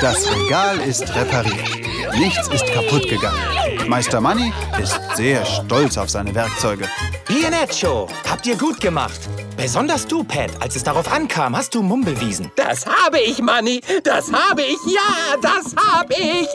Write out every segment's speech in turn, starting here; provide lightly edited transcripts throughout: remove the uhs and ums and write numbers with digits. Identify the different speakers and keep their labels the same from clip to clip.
Speaker 1: Das Regal ist repariert. Nichts ist kaputt gegangen. Meister Manni ist sehr stolz auf seine Werkzeuge.
Speaker 2: Pianeccio, habt ihr gut gemacht. Besonders du, Pat. Als es darauf ankam, hast du Mumbelwiesen.
Speaker 3: Das habe ich, Manni. Das habe ich. Ja, das habe ich.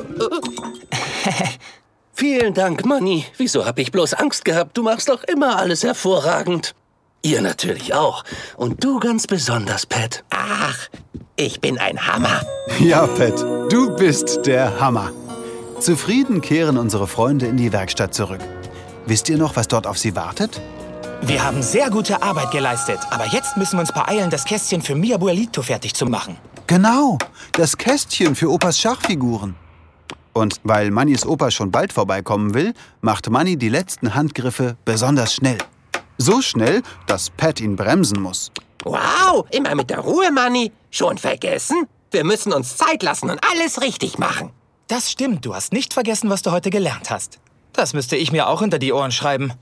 Speaker 3: Vielen Dank, Manni. Wieso habe ich bloß Angst gehabt? Du machst doch immer alles hervorragend. Ihr natürlich auch. Und du ganz besonders, Pat. Ach, ich bin ein Hammer.
Speaker 1: Ja, Pat, du bist der Hammer. Zufrieden kehren unsere Freunde in die Werkstatt zurück. Wisst ihr noch, was dort auf sie wartet?
Speaker 2: Wir haben sehr gute Arbeit geleistet. Aber jetzt müssen wir uns beeilen, das Kästchen für mi Abuelito fertig zu machen.
Speaker 1: Genau, das Kästchen für Opas Schachfiguren. Und weil Mannis Opa schon bald vorbeikommen will, macht Manni die letzten Handgriffe besonders schnell. So schnell, dass Pat ihn bremsen muss.
Speaker 3: Wow, immer mit der Ruhe, Manni. Schon vergessen? Wir müssen uns Zeit lassen und alles richtig machen.
Speaker 2: Das stimmt, du hast nicht vergessen, was du heute gelernt hast. Das müsste ich mir auch hinter die Ohren schreiben.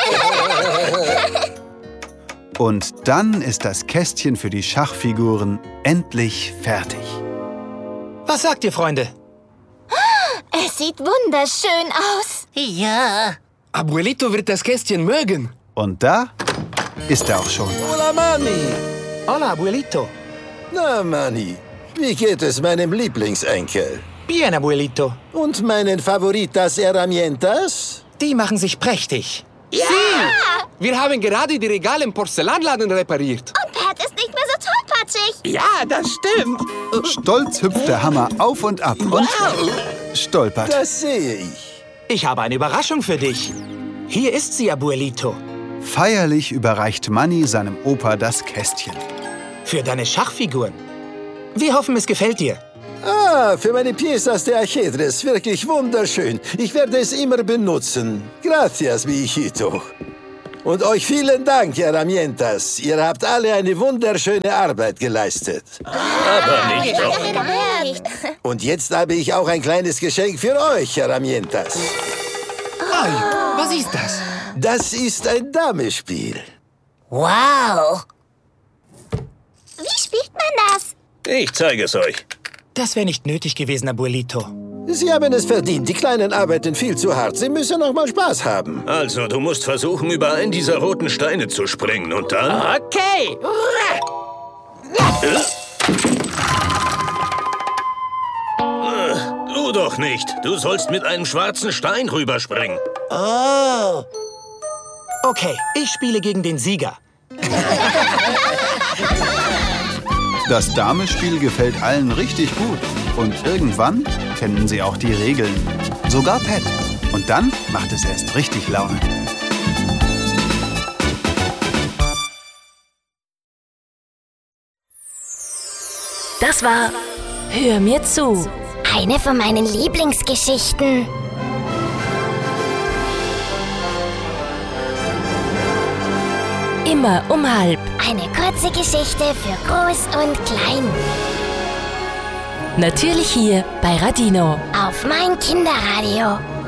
Speaker 1: Und dann ist das Kästchen für die Schachfiguren endlich fertig.
Speaker 2: Was sagt ihr, Freunde?
Speaker 4: Es sieht wunderschön aus.
Speaker 3: Ja.
Speaker 5: Abuelito wird das Kästchen mögen.
Speaker 1: Und da ist er auch schon.
Speaker 6: Hola, Manni.
Speaker 2: Hola, Abuelito.
Speaker 6: Na, Manni, wie geht es meinem Lieblingsenkel?
Speaker 2: Bien, Abuelito.
Speaker 6: Und meinen Favoritas Herramientas?
Speaker 2: Die machen sich prächtig.
Speaker 3: Ja!
Speaker 5: Wir haben gerade die Regale im Porzellanladen repariert.
Speaker 4: Und Pat ist nicht mehr so tollpatschig.
Speaker 3: Ja, das stimmt.
Speaker 1: Stolz hüpft der Hammer auf und ab und stolpert.
Speaker 6: Das sehe ich.
Speaker 2: Ich habe eine Überraschung für dich. Hier ist sie, Abuelito.
Speaker 1: Feierlich überreicht Manni seinem Opa das Kästchen.
Speaker 2: Für deine Schachfiguren. Wir hoffen, es gefällt dir.
Speaker 6: Ah, für meine Piezas de Ajedrez. Wirklich wunderschön. Ich werde es immer benutzen. Gracias, mi hijito. Und euch vielen Dank, Herramientas. Ihr habt alle eine wunderschöne Arbeit geleistet.
Speaker 3: Aber nicht doch.
Speaker 6: Und jetzt habe ich auch ein kleines Geschenk für euch, Herramientas.
Speaker 5: Was ist das?
Speaker 6: Das ist ein Damespiel.
Speaker 3: Wow.
Speaker 4: Wie spielt man das?
Speaker 3: Ich zeige es euch.
Speaker 2: Das wäre nicht nötig gewesen, Abuelito.
Speaker 6: Sie haben es verdient. Die Kleinen arbeiten viel zu hart. Sie müssen noch mal Spaß haben.
Speaker 7: Also, du musst versuchen, über einen dieser roten Steine zu springen und dann...
Speaker 3: Okay.
Speaker 7: Du doch nicht. Du sollst mit einem schwarzen Stein rüberspringen.
Speaker 3: Oh.
Speaker 2: Okay, ich spiele gegen den Sieger.
Speaker 1: Das Damespiel gefällt allen richtig gut. Und irgendwann kennen sie auch die Regeln. Sogar Pat. Und dann macht es erst richtig Laune.
Speaker 8: Das war Hör mir zu.
Speaker 4: Eine von meinen Lieblingsgeschichten.
Speaker 8: Immer um halb.
Speaker 4: Eine kurze Geschichte für Groß und Klein.
Speaker 8: Natürlich hier bei Radino.
Speaker 4: Auf mein Kinderradio.